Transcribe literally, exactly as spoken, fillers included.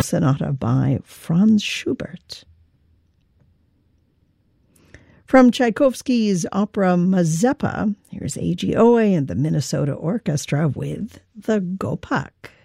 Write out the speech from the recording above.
Sonata by Franz Schubert. From Tchaikovsky's opera Mazeppa, here's A G Oe and the Minnesota Orchestra with the Gopak.